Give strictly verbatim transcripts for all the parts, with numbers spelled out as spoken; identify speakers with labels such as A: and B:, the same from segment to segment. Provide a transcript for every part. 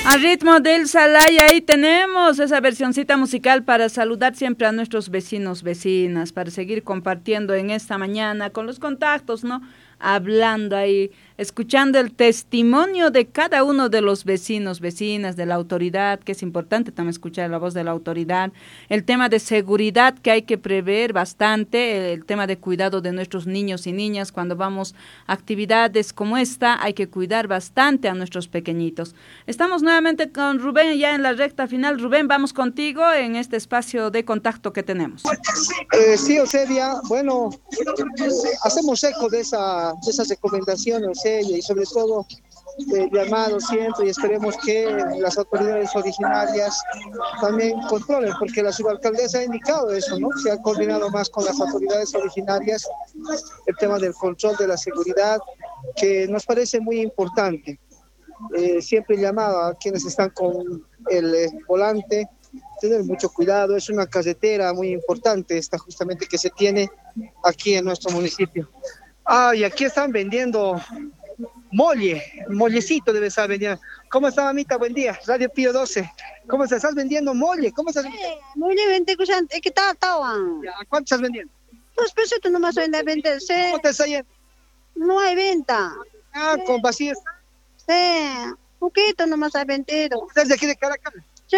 A: A ritmo del Salaya, ahí tenemos esa versioncita musical para saludar siempre a nuestros vecinos, vecinas, para seguir compartiendo en esta mañana con los contactos, ¿no? Hablando ahí, escuchando el testimonio de cada uno de los vecinos, vecinas, de la autoridad, que es importante también escuchar la voz de la autoridad, el tema de seguridad que hay que prever bastante, el tema de cuidado de nuestros niños y niñas, cuando vamos a actividades como esta, hay que cuidar bastante a nuestros pequeñitos. Estamos nuevamente con Rubén ya en la recta final. Rubén, vamos contigo en este espacio de contacto que tenemos.
B: Eh, sí, Eusebia, bueno, hacemos eco de esa de esas recomendaciones, ¿eh? Y sobre todo eh, llamado siempre y esperemos que las autoridades originarias también controlen, porque la subalcaldesa ha indicado eso, ¿no? Se ha coordinado más con las autoridades originarias el tema del control de la seguridad, que nos parece muy importante. Eh, siempre llamado a quienes están con el eh, volante, tener mucho cuidado, es una carretera muy importante esta justamente que se tiene aquí en nuestro municipio. Ah, y aquí están vendiendo molle, mollecito debe estar vendiendo. ¿Cómo está, mamita? Buen día, Radio Pío doce. ¿Cómo estás? ¿Estás vendiendo molle? ¿Cómo estás?
C: Eh, molle vente cusan, ¿qué tal tawan?
B: ¿Cuánto estás vendiendo?
C: Dos pesos tú nomás vende a vender, sí.
B: ¿Cómo te está yendo?
C: No hay venta.
B: Ah,
C: sí.
B: Con vacío.
C: Sí, poquito nomás ha vendido.
B: ¿Estás de aquí de Caracas?
C: Sí.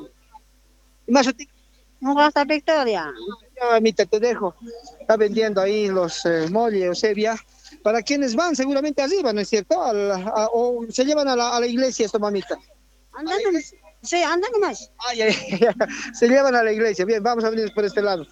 B: ¿Y más útil?
C: No gasta Victoria.
B: Ya, mamita, te dejo. Está vendiendo ahí los eh, molle, Eusebia. Para quienes van seguramente arriba, ¿no es cierto? A la, a, o se llevan a la, a la iglesia esto, mamita.
C: Anda nomás. Sí, anda nomás.
B: Ay, ay, ay, se llevan a la iglesia. Bien, vamos a venir por este lado.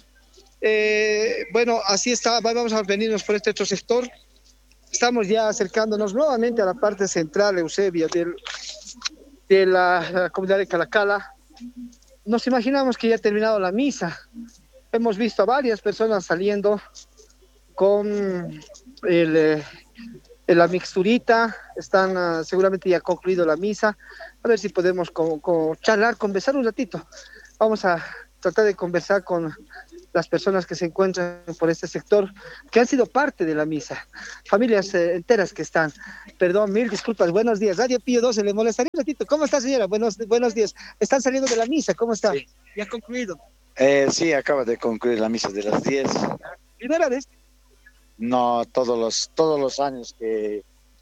B: Eh, bueno, así está. Vamos a venirnos por este otro sector. Estamos ya acercándonos nuevamente a la parte central, Eusebia, del, de la, la comunidad de Calacala. Nos imaginamos que ya ha terminado la misa. Hemos visto a varias personas saliendo con el, eh, la mixturita. Están uh, seguramente ya concluido la misa. A ver si podemos con, con charlar, conversar un ratito. Vamos a tratar de conversar con las personas que se encuentran por este sector, que han sido parte de la misa, familias eh, enteras que están. Perdón, mil disculpas, buenos días. Radio Pío doce, le molestaría un ratito. ¿Cómo está, señora? Buenos, buenos días. Están saliendo de la misa, ¿cómo está?
D: Sí.
B: ¿Ya ha concluido?
D: Eh, sí, acaba de concluir la misa de las diez.
B: ¿Primera vez?
D: No, todos los, todos los años que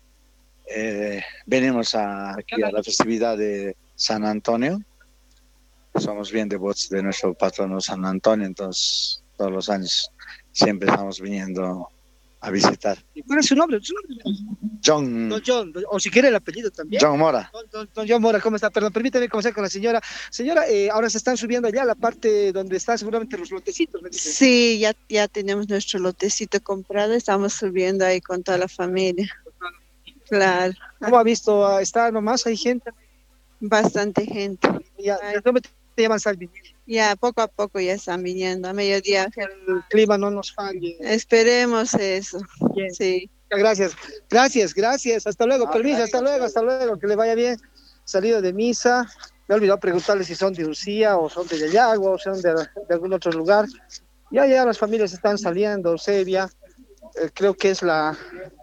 D: eh, venimos a, aquí a la festividad de San Antonio, somos bien devotos de nuestro patrono San Antonio, entonces todos los años siempre estamos viniendo a visitar.
B: ¿Y cuál es su nombre? ¿Su nombre?
D: John,
B: Don John, o si quiere el apellido también.
D: John Mora.
B: Don, don, don John Mora, ¿cómo está? Perdón, permítame comenzar con la señora. Señora, eh, ahora se están subiendo allá a la parte donde están seguramente los lotecitos, ¿me dice?
E: Sí, ya, ya tenemos nuestro lotecito comprado, estamos subiendo ahí con toda la familia. Claro.
B: ¿Cómo ha visto? ¿Está nomás? ¿Hay gente?
E: Bastante gente.
B: Ya, ¿de dónde te llaman Salvi?
E: Ya, poco a poco ya están viniendo, a mediodía.
B: El clima no nos falle.
E: Esperemos eso.
B: Bien.
E: Sí.
B: Gracias, gracias, gracias. Hasta luego, permiso, hasta luego, hasta luego. Que le vaya bien. Salido de misa. Me he olvidado preguntarle si son de Lucía o son de Yayagua o son de, de algún otro lugar. Ya, ya las familias están saliendo, Eusebia. Eh, creo que es la...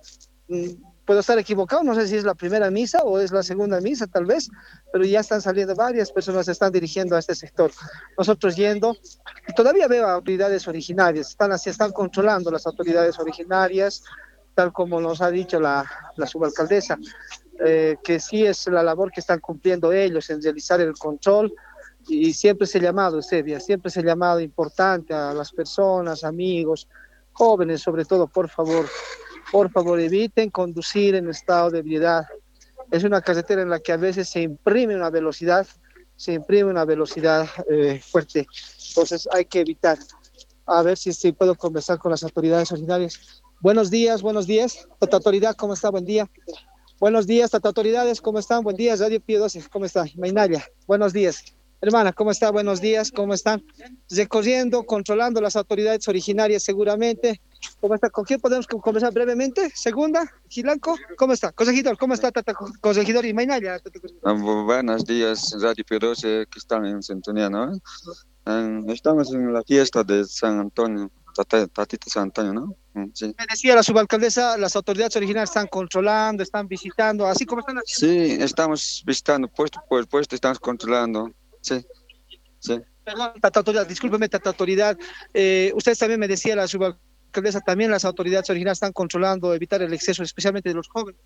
B: Puedo estar equivocado, no sé si es la primera misa o es la segunda misa tal vez, pero ya están saliendo varias personas, se están dirigiendo a este sector. Nosotros yendo, y todavía veo a autoridades originarias, están así, están controlando las autoridades originarias, tal como nos ha dicho la, la subalcaldesa, eh, que sí es la labor que están cumpliendo ellos en realizar el control, y siempre se ha llamado, Sevilla, siempre se ha llamado importante a las personas, amigos, jóvenes sobre todo, por favor, por favor eviten conducir en estado de ebriedad. Es una carretera en la que a veces se imprime una velocidad, se imprime una velocidad eh, fuerte, entonces hay que evitar. A ver si, si puedo conversar con las autoridades originarias. Buenos días, buenos días. Tata Autoridad, ¿cómo está? Buen día. Buenos días, Tata Autoridades, ¿cómo están? Buen día, Radio Pío doce, ¿cómo está? Mainaya, buenos días. Hermana, ¿cómo está? Buenos días, ¿cómo están? Recorriendo, controlando las autoridades originarias seguramente. ¿Cómo está? ¿Con quién podemos conversar brevemente? Segunda, Gilanco, ¿cómo está? Consejidor, ¿cómo está, Tata Consejidor y Mainaya?
F: Ah, bu- buenos días, Radio Pío doce, que están en sintonía, ¿no? Eh, estamos en la fiesta de San Antonio, Tata- Tatita San Antonio, ¿no? Mm, sí.
B: Me decía la subalcaldesa, las autoridades originales están controlando, están visitando, así como están haciendo.
F: Sí, estamos visitando puesto por puesto, estamos controlando. Sí, sí.
B: Perdón, tata autoridad, discúlpeme, tata autoridad. Eh, ustedes también me decía la subalcaldesa, también las autoridades originales están controlando, evitar el exceso, especialmente de los jóvenes.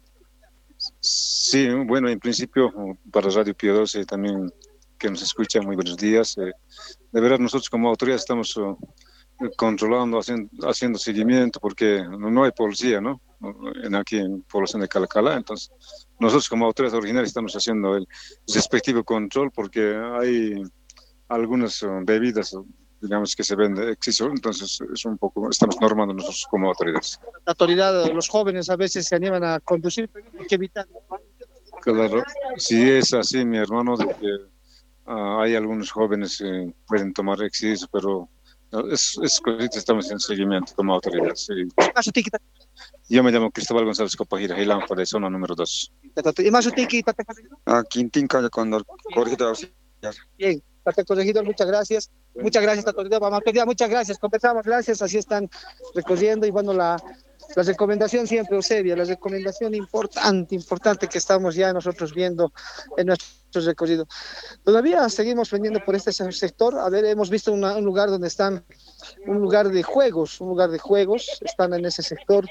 G: Sí, bueno, en principio para Radio Pío doce también que nos escucha, muy buenos días. Eh, de verdad nosotros como autoridad estamos uh, controlando, haciendo, haciendo seguimiento porque no, no hay policía, ¿no? En, aquí en población de Calacala, entonces nosotros como autoridades originarias estamos haciendo el respectivo control porque hay algunas uh, bebidas, digamos, que se venden exceso, entonces es un poco, estamos normando nosotros como autoridades.
B: La autoridad, los jóvenes a veces se animan a conducir, pero hay que evitar.
G: Claro, si es así, mi hermano, de que uh, hay algunos jóvenes que pueden tomar exceso, pero uh, es, es cosita, estamos en seguimiento como autoridades. Sí. Yo me llamo Cristóbal González Copajira, Hilampa, de zona número dos.
B: ¿Y más usted que tata?
F: Ah, Quintín Calle Condor, corregidor auxiliar.
B: Bien, tata corregidor, muchas gracias. Muchas gracias, tata autoridad. Vamos a pedir, muchas gracias. Conversamos, gracias. Así están recorriendo y bueno, la, la recomendación siempre, Eusebia, la recomendación importante, importante que estamos ya nosotros viendo en nuestro recorrido. Todavía seguimos vendiendo por este sector. A ver, hemos visto una, un lugar donde están, un lugar de juegos, un lugar de juegos, están en ese sector.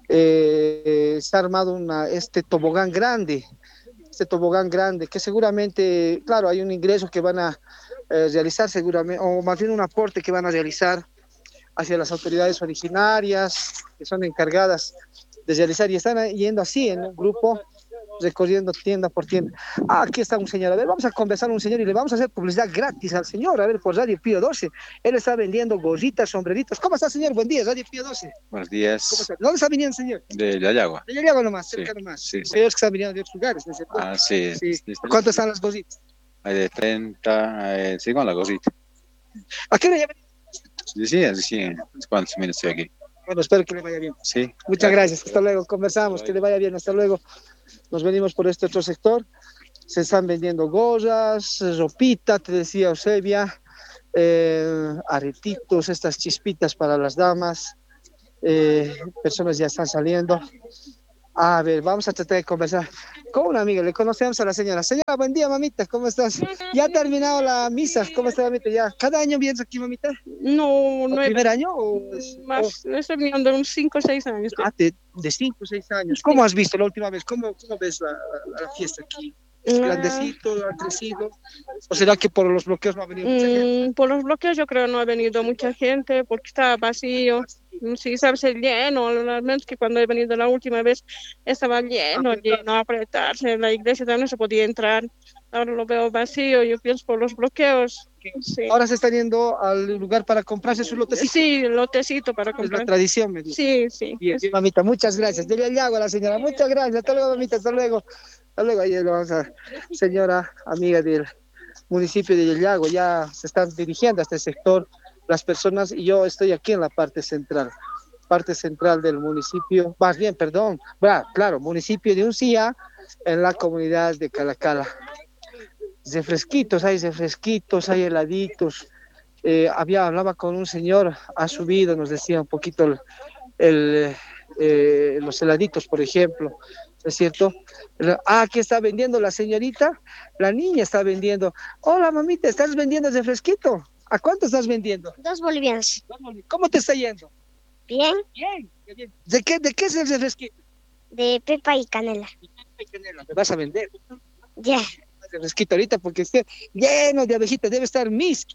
B: Eh, se ha armado una, este tobogán grande, este tobogán grande, que seguramente, claro, hay un ingreso que van a eh, realizar seguramente, o más bien un aporte que van a realizar hacia las autoridades originarias, que son encargadas de realizar, y están yendo así en un grupo, recorriendo tienda por tienda. Ah, aquí está un señor, a ver, vamos a conversar a un señor y le vamos a hacer publicidad gratis al señor, a ver, por Radio Pío doce. Él está vendiendo gorritas, sombreritos. ¿Cómo está, señor? Buen día, Radio Pío doce.
H: Buenos días.
B: ¿Cómo está? ¿Dónde está viniendo, señor?
H: De Yayagua.
B: De Yayagua nomás,
H: Sí,
B: cerca nomás.
H: sí, sí.
B: Ellos que están viniendo de otros lugares, ¿no es cierto?
H: Ah, sí.
B: Sí.
H: Sí, sí.
B: ¿Cuánto están las gorritas?
H: Hay de treinta, eh, sí, con la cosita.
B: ¿A qué hora ya venimos?
H: Sí, sí, sí, sí. ¿Cuántos minutos estoy aquí?
B: Bueno, espero que le vaya bien.
H: Sí.
B: Muchas gracias, hasta luego, conversamos, que le vaya bien, hasta luego. Nos venimos por este otro sector, se están vendiendo gorras, ropita, te decía Eusebia, eh, aretitos, estas chispitas para las damas, eh, personas ya están saliendo. A ver, vamos a tratar de conversar con una amiga, le conocemos a la señora. Señora, buen día, mamita, ¿cómo estás? ¿Ya ha terminado la misa? ¿Cómo está, mamita? ¿Ya? ¿Cada año vienes aquí, mamita?
I: No, no.
B: ¿El primer año o
I: más? O... Estoy viniendo unos cinco o seis años.
B: Ah, de, de cinco o seis años. ¿Cómo has visto la última vez? ¿Cómo, cómo ves la, la, la fiesta aquí? ¿Es grandecito, ha crecido? ¿O será que por los bloqueos no ha venido mucha gente?
I: Mm, por los bloqueos yo creo no ha venido mucha gente porque estaba vacío. Sí, sabes, el lleno, al menos que cuando he venido la última vez estaba lleno, lleno, a apretarse, en la iglesia también no se podía entrar, ahora lo veo vacío, yo pienso por los bloqueos. Sí.
B: Ahora se están yendo al lugar para comprarse su lotecito.
I: Sí, lotecito para comprar.
B: Es la tradición, me dice.
I: Sí, sí.
B: Bien, bien, mamita, muchas gracias. Dile al agua a la señora, muchas gracias, hasta luego, mamita, hasta luego. Hasta luego, ahí lo vamos a, señora, amiga del municipio de Yallago, ya se están dirigiendo a este sector las personas y yo estoy aquí en la parte central, parte central del municipio, más bien, perdón, bah, claro, municipio de Uncía, en la comunidad de Calacala. Refresquitos, hay refresquitos, hay heladitos. Eh, había, hablaba con un señor, ha subido, nos decía un poquito el, el, eh, los heladitos, por ejemplo, ¿es cierto? Ah, aquí está vendiendo la señorita, la niña está vendiendo. Hola, mamita, ¿estás vendiendo refresquito? ¿A cuánto estás vendiendo?
J: Dos bolivianos.
B: ¿Cómo te está yendo?
J: Bien.
B: Bien. Bien. ¿De qué, de qué es el refresquito?
J: De pepa y canela.
B: ¿Me vas a vender?
J: Ya. Yeah.
B: El refresquito ahorita porque esté lleno de abejitas, debe estar miski.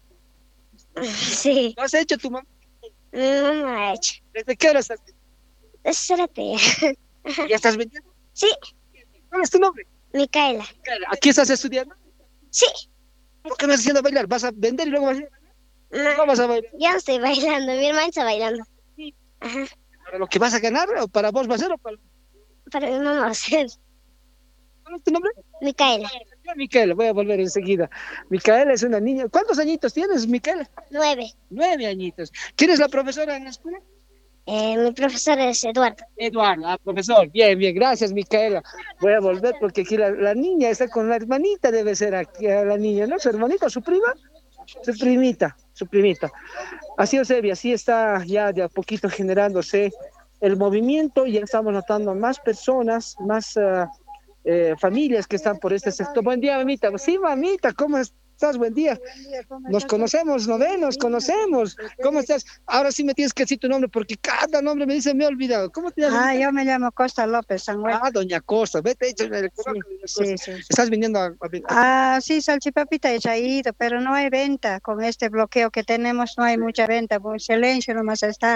J: Sí.
B: ¿Lo has hecho tu mamá?
J: No, no ha hecho.
B: ¿Desde qué hora estás vendiendo?
J: Espérate.
B: ¿Ya estás vendiendo?
J: Sí.
B: ¿Cuál es tu nombre?
J: Micaela.
B: ¿Aquí estás estudiando?
J: Sí.
B: ¿Por qué me estás haciendo bailar? ¿Vas a vender y luego vas a bailar?
J: No,
B: no vas a bailar.
J: Ya no estoy bailando, mi hermana está bailando. Sí. Ajá.
B: ¿Para lo que vas a ganar o para vos va a ser o para...?
J: Para mi mamá va a ser.
B: ¿Cuál es tu nombre?
J: Micaela.
B: Micaela, voy a volver enseguida. Micaela es una niña. ¿Cuántos añitos tienes, Micaela?
J: Nueve.
B: Nueve añitos. ¿Quién es la profesora en la escuela?
J: Eh, mi profesor es Eduardo.
B: Eduardo, ah, profesor. Bien, bien, gracias, Micaela. Voy a volver porque aquí la, la niña está con la hermanita, debe ser aquí la niña, ¿no? ¿Su hermanita, su prima? su primita, su primita. Así, Eusebio, así está ya de a poquito generándose el movimiento, y ya estamos notando más personas, más uh, eh, familias que están por este sector. Buen día, mamita. Sí, mamita, ¿cómo estás? Buen día. Nos conocemos, ¿no ven? Nos conocemos. ¿Cómo estás? Ahora sí me tienes que decir tu nombre, porque cada nombre me dice, me he olvidado. ¿Cómo te llamas?
C: Ah, yo me llamo Costa López, Sangüe.
B: Ah, doña Costa. Vete, hecho,
C: sí, sí, sí.
B: ¿Estás viniendo a, a...
C: Ah, sí, salchipapita ya he ido, pero no hay venta. Con este bloqueo que tenemos no hay mucha venta, por silencio nomás está.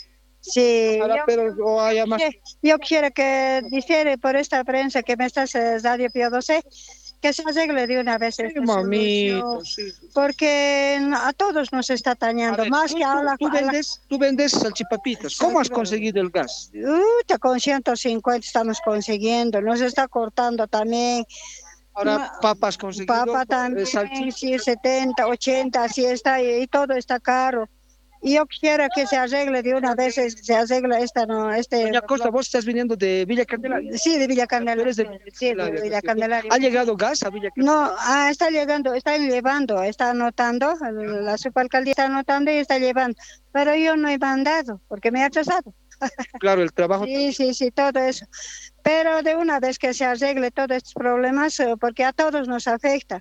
C: Sí,
B: Ahora,
C: yo,
B: pero oh, haya más...
C: yo quiero que difiere por esta prensa que me estás eh, Radio Pío doce, que se arregle de una vez.
B: Sí,
C: esta
B: mamito, sí.
C: Porque a todos nos está tañando, ver, más
B: tú,
C: que a la...
B: Tú vendes, tú vendes salchipapitas, ¿cómo has conseguido el gas?
C: Uh, con ciento cincuenta estamos consiguiendo, nos está cortando también.
B: Ahora papas conseguido.
C: Papa también, sí, setenta, ochenta, así está, y, y todo está caro. Y yo quiero que se arregle de una vez, se arregla esta, no, este...
B: Doña Costa, vos estás viniendo de Villa Candelaria.
C: Sí, de Villa Candelaria.
B: De...
C: Sí, de Villa Candelaria.
B: ¿Ha llegado gas a Villa Candelaria?
C: No, ah, está llegando, está llevando, está anotando, la subalcaldía está anotando y está llevando. Pero yo no he mandado, porque me ha atrasado.
B: Claro, el trabajo.
C: Sí, sí, sí, todo eso. Pero de una vez que se arregle todos estos problemas, porque a todos nos afecta.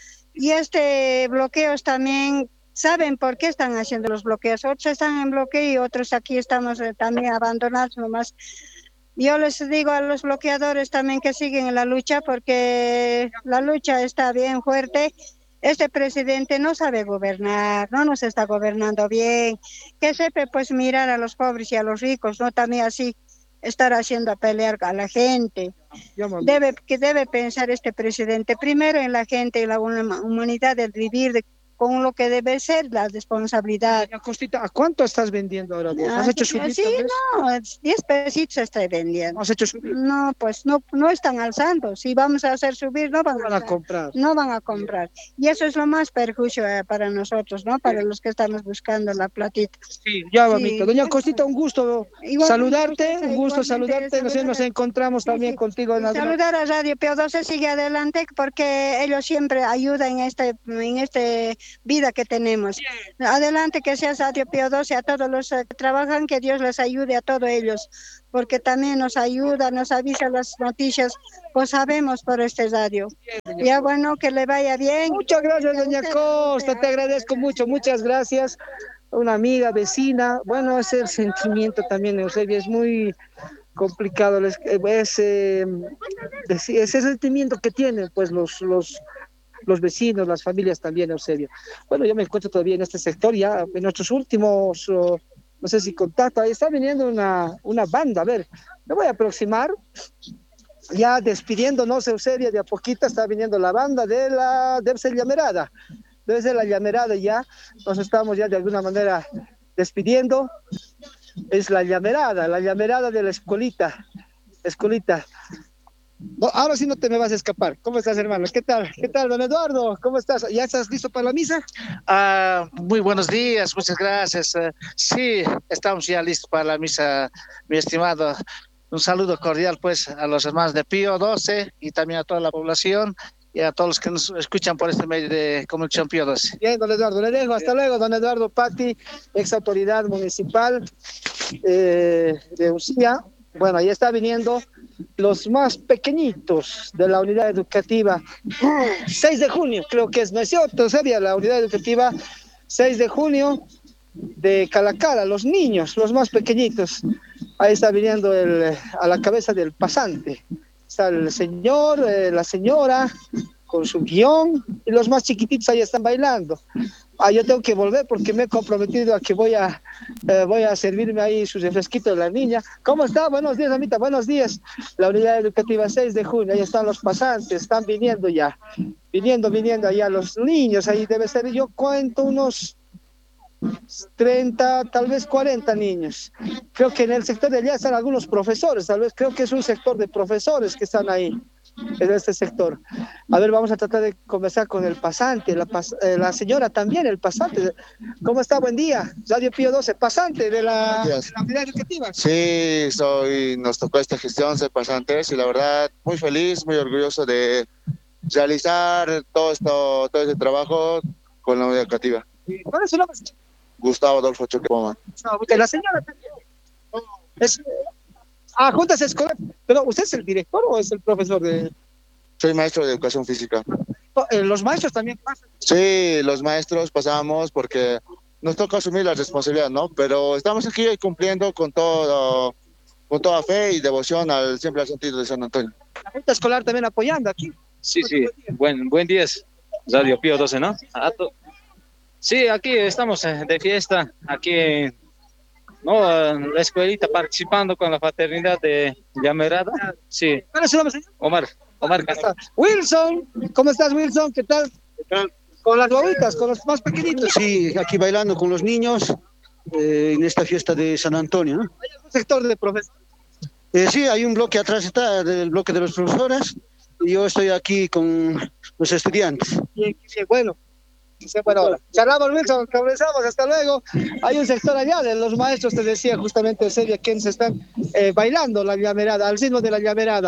C: Y este bloqueos también... ¿Saben por qué están haciendo los bloqueos? Otros están en bloqueo y otros aquí estamos eh, también abandonados nomás. Yo les digo a los bloqueadores también que siguen en la lucha, porque la lucha está bien fuerte. Este presidente no sabe gobernar, no nos está gobernando bien. Que sepa pues mirar a los pobres y a los ricos, no también así estar haciendo a pelear a la gente. Debe, que debe pensar este presidente primero en la gente y la humanidad, del vivir, de con lo que debe ser la responsabilidad.
B: Costita, ¿a cuánto estás vendiendo ahora vos? ¿Has
C: ah,
B: hecho subir?
C: Sí, no, diez pesitos estoy vendiendo.
B: ¿Has hecho subir?
C: No, pues no, no están alzando. Si vamos a hacer subir, no van,
B: no van
C: a,
B: a comprar.
C: No van a comprar. Y eso es lo más perjuicio eh, para nosotros, ¿no? Para los que estamos buscando la platita.
B: Sí, ya, mamita. Sí. Doña Costita, un gusto igual, saludarte, un gusto saludarte. Nosotros nos encontramos también sí, contigo. En
C: saludar a Radio Pío doce, sigue adelante, porque ellos siempre ayudan en este, en este vida que tenemos. Adelante, que seas Radio Pío doce, a todos los que trabajan, que Dios les ayude a todos ellos, porque también nos ayuda, nos avisa las noticias, pues sabemos por este radio. Ya bueno, que le vaya bien.
B: Muchas gracias, doña Costa, te agradezco mucho, muchas gracias. Una amiga, vecina, bueno, ese el sentimiento también, Eusebio, es muy complicado, ese, ese sentimiento que tienen pues los, los los vecinos, las familias también, Eusebio. Bueno, yo me encuentro todavía en este sector, ya en nuestros últimos, uh, no sé si contacto, ahí está viniendo una, una banda, a ver, me voy a aproximar, ya despidiéndonos, Eusebio, de a poquito está viniendo la banda de la, debe ser Llamerada, debe ser la Llamerada ya, nos estamos ya de alguna manera despidiendo, es la Llamerada, la Llamerada de la escolita, escolita. No, ahora sí no te me vas a escapar. ¿Cómo estás, hermano? ¿Qué tal? ¿Qué tal, don Eduardo? ¿Cómo estás? ¿Ya estás listo para la misa?
K: Ah, muy buenos días, muchas gracias. Uh, sí, estamos ya listos para la misa, mi estimado. Un saludo cordial, pues, a los hermanos de Pío doce y también a toda la población y a todos los que nos escuchan por este medio de Comunicación Pío doce.
B: Bien, don Eduardo, le dejo. Hasta luego, don Eduardo Patti, ex autoridad municipal eh, de Ucía. Bueno, ahí está viniendo los más pequeñitos de la unidad educativa seis de junio, creo que es, ¿no es cierto? Sería la unidad educativa seis de junio de Calacara, los niños, los más pequeñitos. Ahí está viniendo el, a la cabeza del pasante. Está el señor, eh, la señora, con su guión, y los más chiquititos ahí están bailando. Ah, yo tengo que volver porque me he comprometido a que voy a, eh, voy a servirme ahí su refresquito de la niña. ¿Cómo está? Buenos días, amita, buenos días. La unidad educativa seis de junio, ahí están los pasantes, están viniendo ya, viniendo, viniendo allá los niños, ahí debe ser, yo cuento unos treinta, tal vez cuarenta niños. Creo que en el sector de allá están algunos profesores, tal vez creo que es un sector de profesores que están ahí, en este sector. A ver, vamos a tratar de conversar con el pasante, la, pas eh, la señora también, el pasante. ¿Cómo está? Buen día. Radio Pío doce, pasante de la, de la unidad educativa.
L: Sí, soy, nos tocó esta gestión ser pasantes y la verdad muy feliz, muy orgulloso de realizar todo esto, todo este trabajo con la unidad educativa.
B: ¿Cuál es su nombre?
L: Gustavo Adolfo Choquepoma.
B: No, porque la señora también. Es, ah, juntas escolares. Pero, ¿usted es el director o es el profesor de...?
L: Soy maestro de educación física.
B: No, eh, los maestros también pasan.
L: Sí, los maestros pasamos porque nos toca asumir la responsabilidad, ¿no? Pero estamos aquí cumpliendo con todo, con toda fe y devoción al siempre sentido de San Antonio.
B: La junta escolar también apoyando aquí.
M: Sí, sí, buen, buen día, Radio Pío doce, ¿no? Sí, aquí estamos de fiesta, aquí, ¿no? La escuelita participando con la fraternidad de Llamerada. Sí.
B: ¿Cuál es su nombre, señor?
M: Omar, Omar.
B: Wilson, ¿cómo estás, Wilson? ¿Qué tal?
N: ¿Qué tal?
B: Con las guaguitas, con los más pequeñitos.
N: Sí, aquí bailando con los niños eh, en esta fiesta de San Antonio, ¿no?
B: ¿Hay algún sector de profesores?
N: Eh, sí, hay un bloque atrás, está el bloque de los profesores, y yo estoy aquí con los estudiantes.
B: Bien, bien, bueno. Sí, bueno, charlamos, Wilson, conversamos, hasta luego. Hay un sector allá de los maestros, te decía justamente, Eusebia, quienes están eh, bailando la llamerada, al ritmo de la llamerada.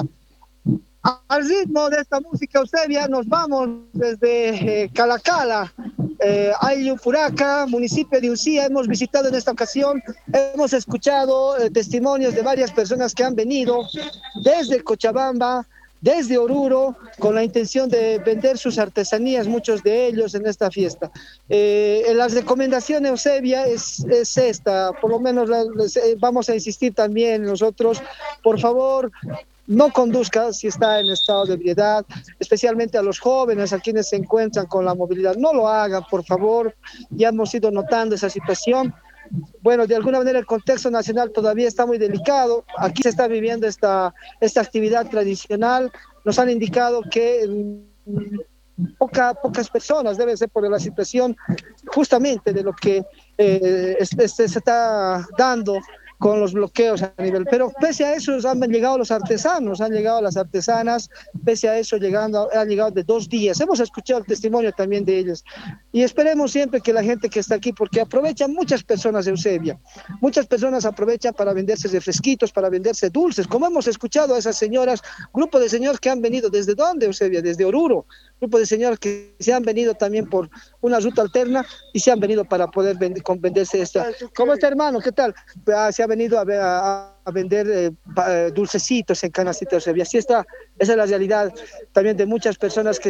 B: Al ritmo de esta música, Eusebia, nos vamos desde eh, Calacala, eh, Ayllupuraca, municipio de Ucía. Hemos visitado en esta ocasión, hemos escuchado eh, testimonios de varias personas que han venido desde Cochabamba, desde Oruro, con la intención de vender sus artesanías, muchos de ellos en esta fiesta. Eh, las recomendaciones, Eusebia, es, es esta, por lo menos la, les, eh, vamos a insistir también nosotros, por favor, no conduzca si está en estado de ebriedad, especialmente a los jóvenes, a quienes se encuentran con la movilidad. No lo hagan, por favor, ya hemos ido notando esa situación. Bueno, de alguna manera el contexto nacional todavía está muy delicado. Aquí se está viviendo esta, esta actividad tradicional. Nos han indicado que mm, poca, pocas personas, debe ser por la situación justamente de lo que eh, este, se está dando con los bloqueos a nivel, pero pese a eso han llegado los artesanos, han llegado las artesanas, pese a eso llegando, han llegado de dos días, hemos escuchado el testimonio también de ellos, y esperemos siempre que la gente que está aquí, porque aprovechan muchas personas de Eusebia, muchas personas aprovechan para venderse refresquitos, para venderse dulces, como hemos escuchado a esas señoras, grupo de señores que han venido, ¿desde dónde, Eusebia? Desde Oruro, grupo de señores que se han venido también por una ruta alterna y se han venido para poder vend con venderse esta. ¿Cómo está, hermano? ¿Qué tal? Ah, se ha venido a, a, a vender eh, pa, dulcecitos en canastita de Eusebia. Así está, esa es la realidad también de muchas personas que